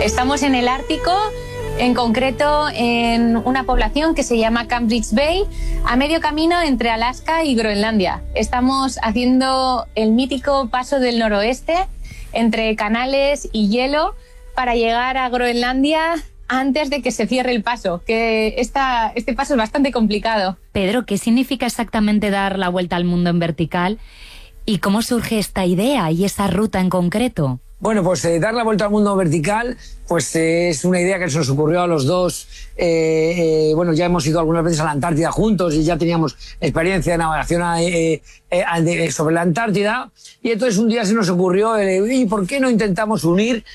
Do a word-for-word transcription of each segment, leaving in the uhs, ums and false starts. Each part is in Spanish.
Estamos en el Ártico, en concreto en una población que se llama Cambridge Bay, a medio camino entre Alaska y Groenlandia. Estamos haciendo el mítico paso del noroeste entre canales y hielo para llegar a Groenlandia antes de que se cierre el paso, que esta, este paso es bastante complicado. Pedro, ¿qué significa exactamente dar la vuelta al mundo en vertical? ¿Y cómo surge esta idea y esa ruta en concreto? Bueno, pues eh, dar la vuelta al mundo vertical, pues eh, es una idea que se nos ocurrió a los dos. Eh, eh, bueno, ya hemos ido algunas veces a la Antártida juntos y ya teníamos experiencia de navegación eh, eh, eh, sobre la Antártida. Y entonces un día se nos ocurrió, eh, ¿y por qué no intentamos unir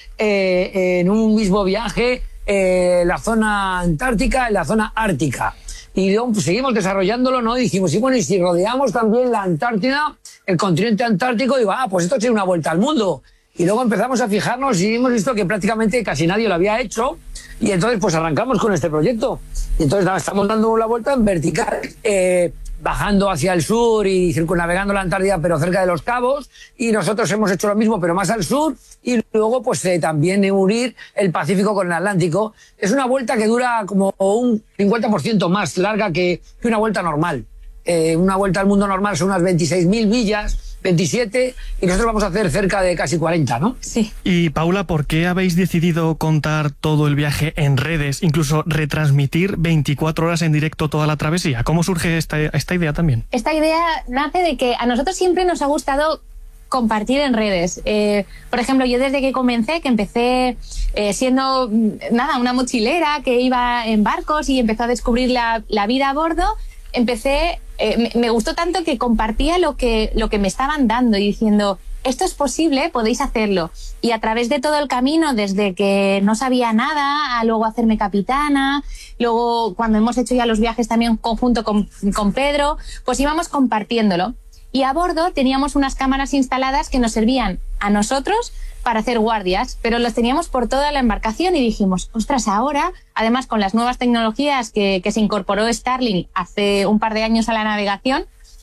eh, en un mismo viaje eh, la zona antártica y la zona ártica? Y pues, seguimos desarrollándolo, ¿no? Y dijimos, sí, bueno, y si rodeamos también la Antártida, el continente antártico, digo, ah, pues esto tiene una vuelta al mundo. Y luego empezamos a fijarnos y hemos visto que prácticamente casi nadie lo había hecho. Y entonces pues arrancamos con este proyecto. Y entonces nada, estamos dando la vuelta en vertical, eh, bajando hacia el sur y circunnavegando la Antártida, pero cerca de los cabos. Y nosotros hemos hecho lo mismo, pero más al sur. Y luego pues eh, también unir el Pacífico con el Atlántico. Es una vuelta que dura como un cincuenta por ciento más larga que, que una vuelta normal. Eh, una vuelta al mundo normal son unas veintiséis mil millas, veintisiete, y nosotros vamos a hacer cerca de casi cuarenta, ¿no? Sí. Y Paula, ¿por qué habéis decidido contar todo el viaje en redes, incluso retransmitir veinticuatro horas en directo toda la travesía? ¿Cómo surge esta, esta idea también? Esta idea nace de que a nosotros siempre nos ha gustado compartir en redes. Eh, por ejemplo, yo desde que comencé, que empecé eh, siendo, nada, una mochilera que iba en barcos y empezó a descubrir la, la vida a bordo, empecé... Eh, me, me gustó tanto que compartía lo que, lo que me estaban dando y diciendo, esto es posible, podéis hacerlo. Y a través de todo el camino, desde que no sabía nada, a luego hacerme capitana, luego cuando hemos hecho ya los viajes también conjunto con, con Pedro, pues íbamos compartiéndolo. Y a bordo teníamos unas cámaras instaladas que nos servían a nosotros para hacer guardias, pero los teníamos por toda la embarcación y dijimos, ostras, ahora, además con las nuevas tecnologías que, que se incorporó Starlink hace un par de años a la navegación,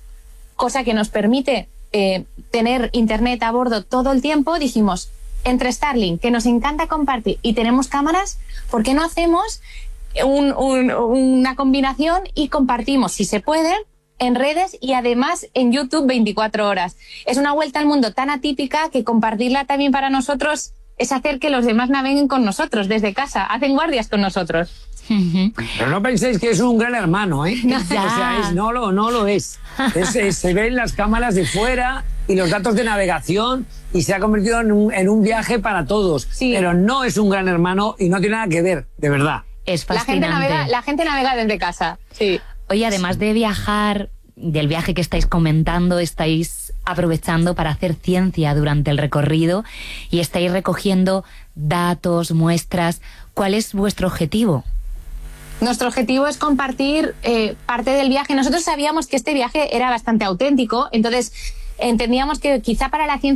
cosa que nos permite eh, tener internet a bordo todo el tiempo, dijimos, entre Starlink, que nos encanta compartir, y tenemos cámaras, ¿por qué no hacemos un, un, una combinación y compartimos, si se puede, en redes y además en YouTube veinticuatro horas. Es una vuelta al mundo tan atípica que compartirla también para nosotros es hacer que los demás naveguen con nosotros desde casa, hacen guardias con nosotros. Pero no penséis que es un gran hermano, ¿eh? No, o sea, es, no, lo, no lo es. es, es se ven las cámaras de fuera y los datos de navegación y se ha convertido en un, en un viaje para todos. Sí. Pero no es un gran hermano y no tiene nada que ver, de verdad. Es La gente, fascinante. navega, la gente navega desde casa, sí. Oye, además de viajar, del viaje que estáis comentando, estáis aprovechando para hacer ciencia durante el recorrido y estáis recogiendo datos, muestras. ¿Cuál es vuestro objetivo? Nuestro objetivo es compartir eh, parte del viaje. Nosotros sabíamos que este viaje era bastante auténtico, entonces entendíamos que quizá para la ciencia